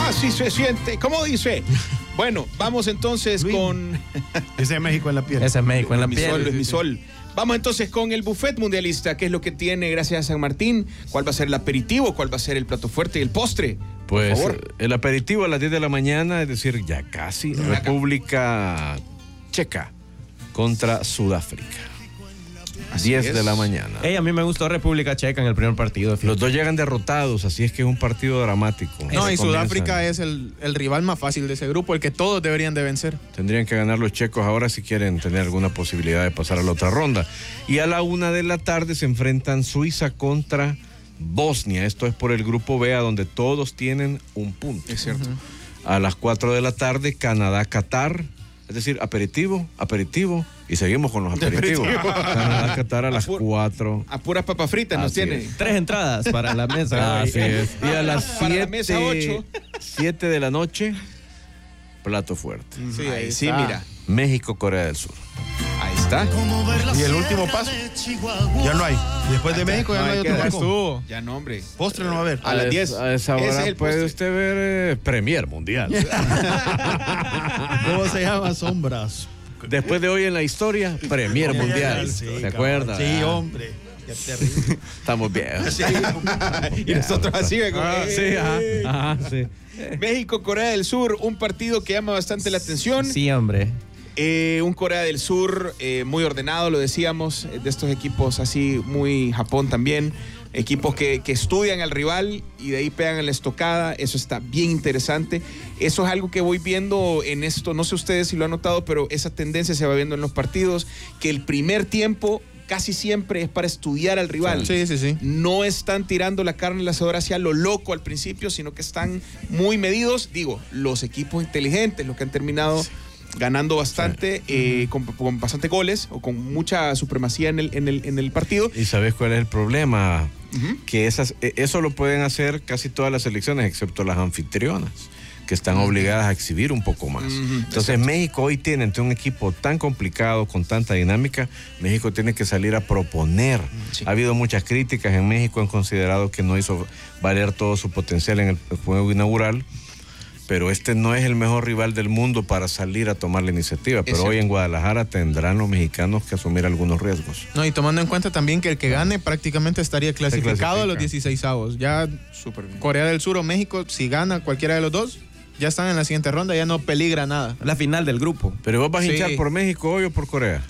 Así se siente. ¿Cómo dice? Bueno, vamos entonces con... Ese es México en la piel. Ese es México en la Mi piel. sol, es mi sol. Vamos entonces con el buffet mundialista. ¿Qué es lo que tiene gracias a San Martín? ¿Cuál va a ser el aperitivo? ¿Cuál va a ser el plato fuerte y el postre? Pues Por favor. el aperitivo a las 10 de la mañana, es decir, ya casi, República Checa contra Sudáfrica. Así 10 es. de la mañana. A mí me gustó República Checa en el primer partido. Los dos llegan derrotados, así es que es un partido dramático. No, y Comienzan. Sudáfrica es el rival más fácil de ese grupo, el que todos deberían de vencer. Tendrían que ganar los checos ahora si quieren tener alguna posibilidad de pasar a la otra ronda. Y a la 1 de la tarde se enfrentan Suiza contra Bosnia. Esto es por el grupo B, a donde todos tienen un punto. Es cierto. A las 4 de la tarde, Canadá-Qatar. Es decir, aperitivo, y seguimos con los aperitivos. Canadá-Qatar a las 4. A puras papas fritas nos Así tiene. es. 3 entradas para la mesa. Así es. Y a las Para la mesa 8. 7 de la noche, plato fuerte. Sí, ahí sí, está. mira. México-Corea del Sur. Ahí está. Y el último paso, ya no hay. Después de México ya no hay otro queda. paso. Estuvo. Ya no, hombre. Postre no va a haber. A las 10. A esa Ese hora es el puede postre. usted ver Premier Mundial. ¿Cómo se llama? Sombras. Después de hoy en la historia, Premier Mundial. Sí, ¿Se cabrón. acuerda? Sí, hombre. Qué terrible. Estamos viejos. Sí, Y nosotros así, ve, como, Sí, ajá, sí. México-Corea del Sur, un partido que llama bastante la atención. Sí, hombre. Un Corea del Sur muy ordenado, lo decíamos, de estos equipos así, muy Japón también. Equipos que estudian al rival y de ahí pegan en la estocada. Eso está bien interesante. Eso es algo que voy viendo en esto. No sé ustedes si lo han notado, pero esa tendencia se va viendo en los partidos. Que el primer tiempo casi siempre es para estudiar al rival. Sí, sí, sí. No están tirando la carne en la asador hacia lo loco al principio, sino que están muy medidos. Digo, los equipos inteligentes, los que han terminado ganando bastante, con bastante goles o con mucha supremacía en el partido. ¿Y sabes cuál es el problema? Que eso lo pueden hacer casi todas las selecciones, excepto las anfitrionas, que están obligadas a exhibir un poco más. Entonces México hoy tiene entre un equipo tan complicado, con tanta dinámica, México tiene que salir a proponer. Sí. Ha habido muchas críticas en México, han considerado que no hizo valer todo su potencial en el juego inaugural, pero este no es el mejor rival del mundo para salir a tomar la iniciativa. Pero hoy en Guadalajara tendrán los mexicanos que asumir algunos riesgos. No, y tomando en cuenta también que el que gane prácticamente estaría clasificado a los clasifica. 16avos. Ya Súper bien. Corea del Sur o México, si gana cualquiera de los dos, ya están en la siguiente ronda, ya no peligra nada. La final del grupo. Pero vos vas a Sí. hinchar por México hoy o por Corea.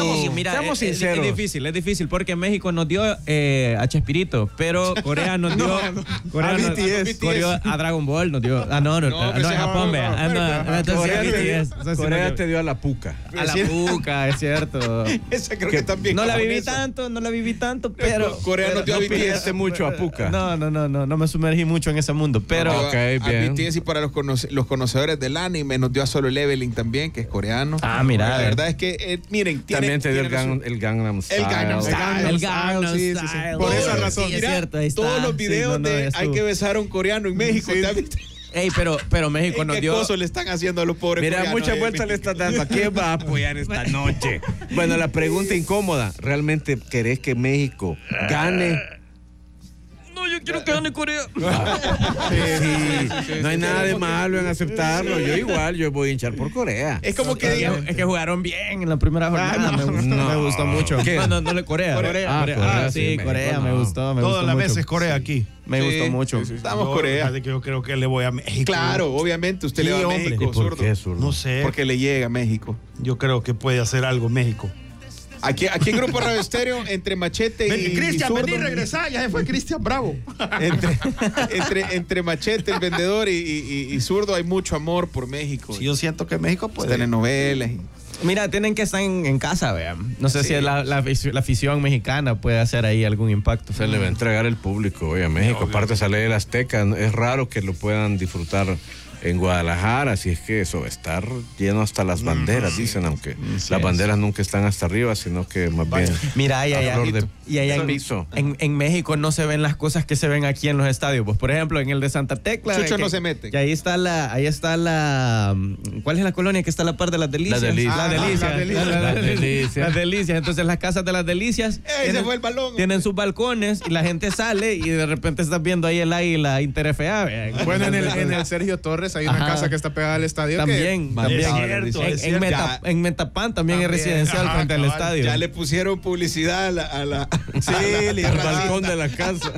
Mira, seamos sinceros. es difícil porque México nos dio a Chespirito, pero Corea nos dio Corea a nos BTS. dio a Dragon Ball, nos dio no, pues a Japón, vea. Entonces Corea, BTS. Eso sí Corea nos dio. te dio a la puca. A la puca, es cierto. Esa creo que también. No la viví tanto, pero Corea nos dio a No BTS. pidiste mucho a puca. No me sumergí mucho en ese mundo, pero Ok, bien. A BTS y para los conocedores del anime nos dio a Solo Leveling también, que es coreano. mira, La verdad es que, miren, También te dio el Gangnam Style. Gangnam Style. el Gangnam sí, sí, sí. Style. Por esa Sí, razón. es Mira, cierto, ahí está. todos los Sí, videos no, de ya hay estuvo. que besar a un coreano en México. ¿Te has visto? Ey, pero México nos ¿Qué dio. acoso le están haciendo a los pobres Mira, coreanos muchas en vueltas le México? estás dando. ¿A quién va a apoyar esta noche? Bueno, la pregunta incómoda. ¿Realmente querés que México gane? No, yo quiero que gane Corea. Sí, no hay nada de malo en aceptarlo. Yo voy a hinchar por Corea. Es como que Es que jugaron bien en la primera jornada. Me gustó mucho. ¿Qué? No, Corea. Corea, Sí, Corea, me gustó. Toda la mucho. mesa es Corea aquí. Me gustó mucho. estamos No, Corea. fíjate que yo creo que le voy a México. Claro, obviamente usted le va a hombre. México, ¿Y por zurdo. qué, zurdo? No sé. Porque le llega a México. Yo creo que puede hacer algo México. Aquí en Grupo Radio Estéreo, entre Machete y Cristian, Zurdo, vení, regresá. Ya se fue Cristian Bravo. entre Machete, el vendedor, y Zurdo hay mucho amor por México. Sí, yo siento que México puede. Telenovelas. Mira, tienen que estar en casa, vean. No sé Sí. si la afición mexicana puede hacer ahí algún impacto. Se le va a entregar el público hoy a México. Aparte sale del Azteca. Es raro que lo puedan disfrutar en Guadalajara, así es que eso va a estar lleno hasta las banderas, dicen, aunque las banderas nunca están hasta arriba, sino que más bien Mira, y allá en, piso. en México no se ven las cosas que se ven aquí en los estadios. Pues, por ejemplo, en el de Santa Tecla. Chucho no se mete. Que ahí está la. ¿Cuál es la colonia que está a la par de Las Delicias? Las Delicias. Las Delicias. Las Delicias. Entonces, las casas de Las Delicias. Se fue el balón. Tienen sus balcones y la gente sale y de repente estás viendo ahí el águila Inter FA. Bueno, en el Sergio Torres hay una casa que está pegada al estadio. También. En Metapán también es residencial frente al estadio. Ya le pusieron publicidad a la al balcón de la casa.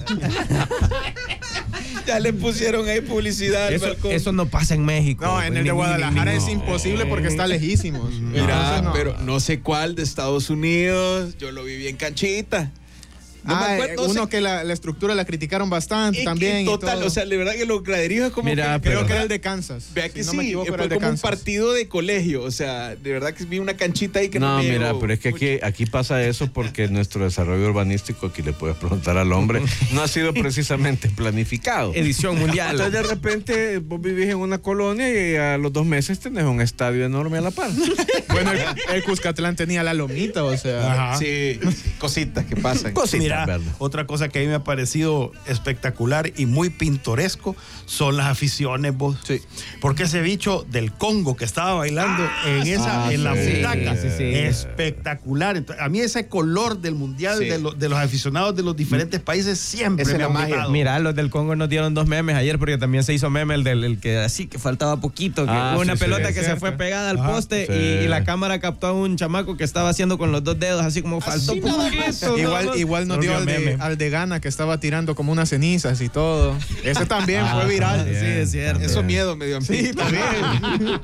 Ya le pusieron ahí publicidad al balcón. Eso no pasa en México. No, en el de Guadalajara es imposible porque está lejísimos. Mira, Entonces, pero no sé cuál de Estados Unidos. Yo lo viví en canchita. No me acuerdo, uno que la estructura la criticaron bastante también. Total, o sea, de verdad que los graderíos es como Mira, que, creo que era el de Kansas. Vea que si sí, no me equivoco, fue era el de como Kansas. un partido de colegio, o sea, de verdad que vi una canchita ahí que no me mira, llegó pero es que aquí pasa eso porque nuestro desarrollo urbanístico, aquí le puedes preguntar al hombre, no ha sido precisamente planificado. Edición mundial. Entonces de repente vos vivís en una colonia y a los 2 meses tenés un estadio enorme a la par. Bueno, el Cuscatlán tenía la lomita, o sea. Ajá. Sí, cositas que pasan. Mira, ¿verdad? otra cosa que a mí me ha parecido espectacular y muy pintoresco son las aficiones, vos. Sí. Porque ese bicho del Congo que estaba bailando en la butaca, espectacular. Entonces, a mí ese color del mundial Sí. de los aficionados de los diferentes países siempre Esa es me ha la magia. gustado. Mira, los del Congo nos dieron 2 memes ayer porque también se hizo meme el que así que faltaba poquito, que hubo una pelota que se fue pegada al poste y la cámara captó a un chamaco que estaba haciendo con los 2 dedos así como faltó poquito. Igual nos dio al de Ghana que estaba tirando como unas cenizas y todo. Ese también fue viral. Sí, es cierto. Eso miedo me dio a mí. Sí, también.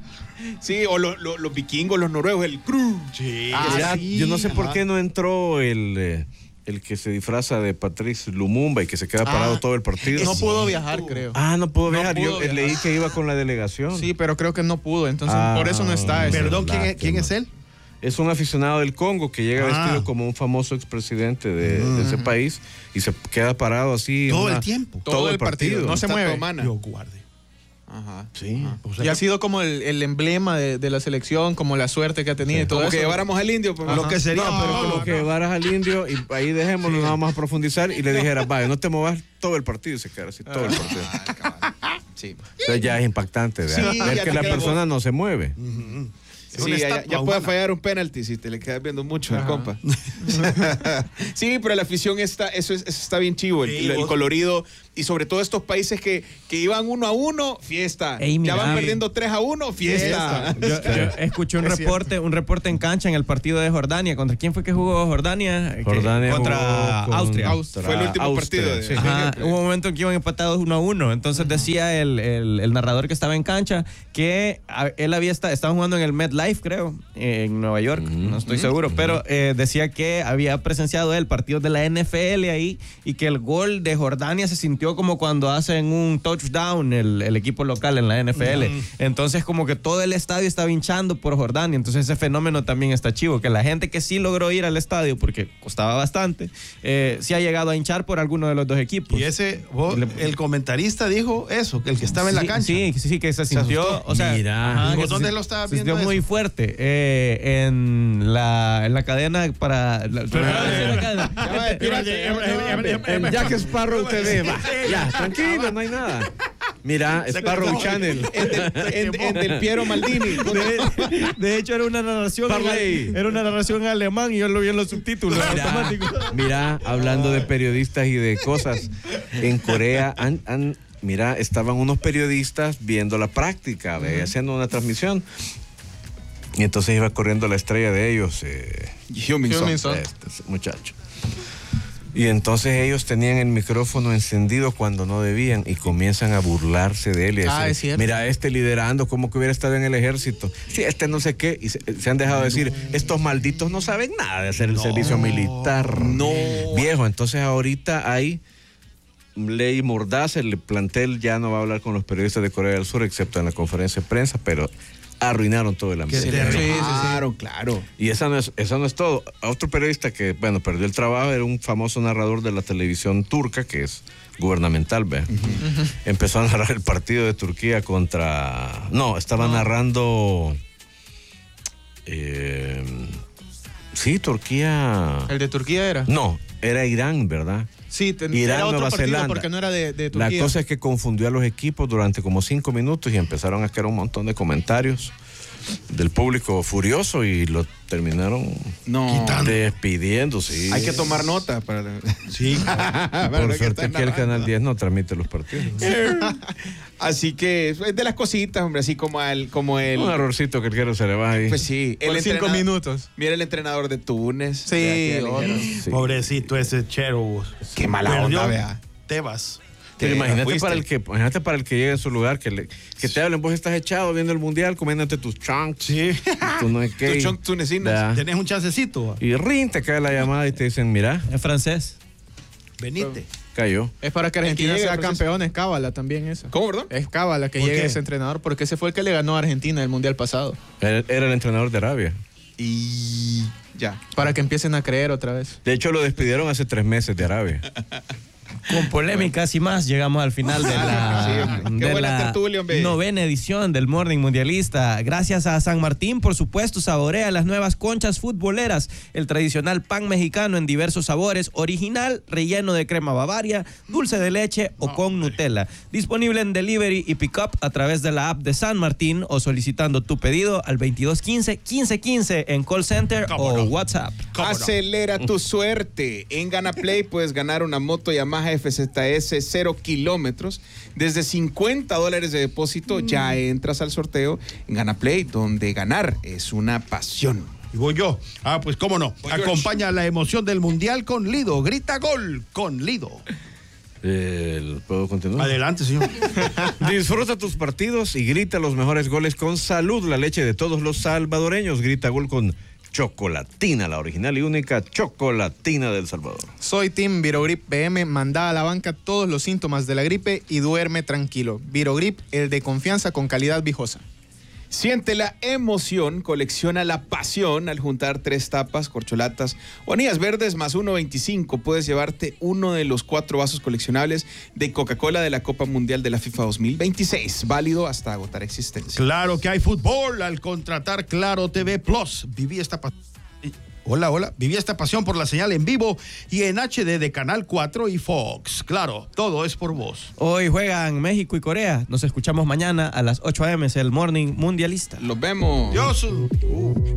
Sí, o los vikingos, los noruegos, el crew. Sí. Mira, yo no sé por qué no entró el que se disfraza de Patrice Lumumba y que se queda parado todo el partido. No pudo viajar, creo. No pudo viajar. pudo Yo viajar. leí que iba con la delegación. Sí, pero creo que no pudo, entonces por eso no está. ese. Perdón, ¿quién es él? Es un aficionado del Congo que llega vestido como un famoso expresidente de ese país y se queda parado así. Todo el tiempo. Todo el partido. No se Está mueve. Tomana. Dios guarde. Ajá. Sí. O sea, Y ha sido como el emblema de la selección, como la suerte que ha tenido y todo Como eso. que lleváramos al indio. Pues, lo que sería. No, pero como que llevaras al indio y ahí dejémoslo, no vamos a profundizar y le dijeras, vaya, no te movas todo el partido y se queda así todo el partido. Sí. Entonces ya es impactante ver Sí, ya que te la quedas persona no se mueve. Es Sí, una ya estatua puede humana. fallar un penalti si te le quedas viendo mucho al compa. Sí, pero la afición eso está bien chivo, el vos- colorido. Y sobre todo estos países que iban 1-1, fiesta. Ey, Ya mira, van perdiendo 3-1, fiesta. Yo escuché un reporte en cancha en el partido de Jordania. ¿Contra quién fue que jugó Jordania? Jordania Contra jugó Austria. Fue el último partido de- sí. Ajá, hubo un momento en que iban empatados 1-1. Entonces decía el narrador que estaba en cancha que él estaban jugando en el MetLife, creo, en Nueva York, no estoy seguro, pero decía que había presenciado él partidos de la NFL ahí y que el gol de Jordania se sintió como cuando hacen un touchdown el equipo local en la NFL. Entonces como que todo el estadio estaba hinchando por Jordania. Entonces ese fenómeno también está chivo, que la gente que sí logró ir al estadio porque costaba bastante, sí ha llegado a hinchar por alguno de los 2 equipos. Y el comentarista dijo eso, que el que estaba en la cancha. Sí, que se sintió, asustó. o sea, Mira. ¿Y que dónde se- lo estaba se viendo sintió muy eso? fuerte en la cadena para En Jack Sparrow TV, va. Ya, tranquilo, no hay nada. Mira, Sparrow Channel. En Del Piero Maldini. de hecho era una narración Parley. en alemán y yo lo vi en los subtítulos automáticos. Mira, hablando de periodistas y de cosas, en Corea mira, estaban unos periodistas viendo la práctica, haciendo una transmisión. Y entonces iba corriendo la estrella de ellos, Hummingson. Son. este muchacho. Y entonces ellos tenían el micrófono encendido cuando no debían y comienzan a burlarse de él. Y decir, Es cierto. mira, liderando, como que hubiera estado en el ejército. Sí, no sé qué. Y se han dejado decir, estos malditos no saben nada de hacer el servicio militar. No. Viejo, entonces ahorita hay ley mordaz, el plantel ya no va a hablar con los periodistas de Corea del Sur, excepto en la conferencia de prensa, pero arruinaron todo el ambiente. Claro. Y eso no es todo. Otro periodista que, perdió el trabajo era un famoso narrador de la televisión turca, que es gubernamental, ¿ve? Empezó a narrar el partido de Turquía contra... No, estaba narrando... sí, Turquía... ¿El de Turquía era? No, era Irán, ¿verdad? Sí, Irán, era otro Nueva partido Zelanda. porque no era de Turquía. La cosa es que confundió a los equipos durante como 5 minutos y empezaron a caer un montón de comentarios del público furioso y lo terminaron despidiendo, sí. Hay que tomar nota para... Sí. Por suerte que el Canal 10 no transmite los partidos. Así que es de las cositas, hombre, así como el Un errorcito que el quiero se le va ahí. pues sí, Por 5 minutos. Mira el entrenador de Túnez. Sí, Vea que le dijeron, Sí. Pobrecito ese Chero. vos. Qué mala Perdió onda, vea. Tebas. Pero ¿Te imagínate fuiste? para el que llegue a su lugar, que te hablen, vos estás echado viendo el mundial, comiéndote tus chunks. Sí. Tu no sé qué. Tus chunks tunecinos. Da. Tenés un chancecito. Y rin, te cae la llamada y te dicen, mira, Es francés. Venite. cayó. Es para que Argentina llegue, sea Francisco. campeón, es cábala también eso. ¿Cómo, perdón? Es cábala que ¿Por llegue qué? ese entrenador, porque ese fue el que le ganó a Argentina el Mundial pasado. Era el entrenador de Arabia. Y ya. Para que empiecen a creer otra vez. De hecho, lo despidieron hace 3 meses de Arabia. Con polémicas y más, llegamos al final de Sí, la, hombre. Qué de buena la tertulia, hombre. 9ª edición del Morning Mundialista. Gracias a San Martín, por supuesto, saborea las nuevas conchas futboleras, el tradicional pan mexicano en diversos sabores, original, relleno de crema Bavaria, dulce de leche o con Nutella. Disponible en delivery y pick-up a través de la app de San Martín o solicitando tu pedido al 2215-1515 en call center o WhatsApp. Acelera tu suerte. En GanaPlay puedes ganar una moto Yamaha FZS 0 kilómetros. Desde $50 de depósito ya entras al sorteo en GanaPlay, donde ganar es una pasión. Y voy yo. Pues cómo no. Voy Acompaña la emoción del Mundial con Lido. Grita gol con Lido. ¿Puedo continuar? Adelante, señor. Disfruta tus partidos y grita los mejores goles con Salud, la leche de todos los salvadoreños. Grita gol con Chocolatina, la original y única Chocolatina del Salvador. Soy Team Virogrip PM, manda a la banca todos los síntomas de la gripe y duerme tranquilo. Virogrip, el de confianza con calidad viejosa. Siente la emoción, colecciona la pasión al juntar 3 tapas, corcholatas o anillas verdes más 1.25. Puedes llevarte uno de los 4 vasos coleccionables de Coca-Cola de la Copa Mundial de la FIFA 2026, válido hasta agotar existencia. Claro que hay fútbol al contratar Claro TV Plus. Viví esta pasión por la señal en vivo y en HD de Canal 4 y Fox. Claro, todo es por vos. Hoy juegan México y Corea. Nos escuchamos mañana a las 8 a.m. Es el Morning Mundialista. Los vemos. Dios.